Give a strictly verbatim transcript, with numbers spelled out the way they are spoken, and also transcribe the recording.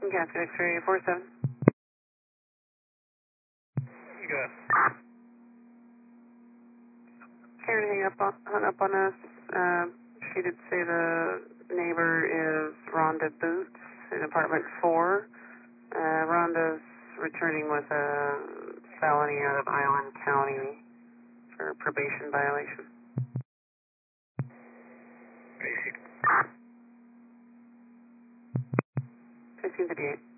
Captain X-ray four seven. Good. Karen hung up on, hung up on us. Uh, she did say the neighbor is Rhonda Boots in apartment four. Uh, Rhonda's returning with a felony out of Island County for a probation violation. fifteen fifty-eight.